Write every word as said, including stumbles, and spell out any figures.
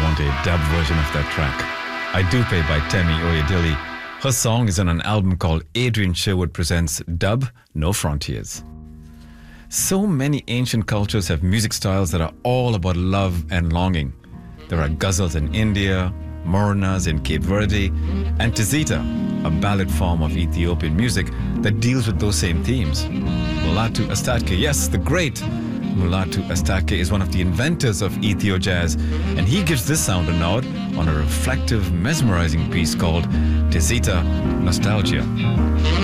want a dub version of that track. I Do Pay by Temi Oyedele. Her song is on an album called Adrian Sherwood Presents Dub No Frontiers. So many ancient cultures have music styles that are all about love and longing. There are ghazals in India, moranas in Cape Verde, and tizita, a ballad form of Ethiopian music that deals with those same themes. Mulatu Astatke, yes, the great Mulatu Astatke is one of the inventors of Ethio jazz, and he gives this sound a nod on a reflective, mesmerizing piece called Tizita Nostalgia.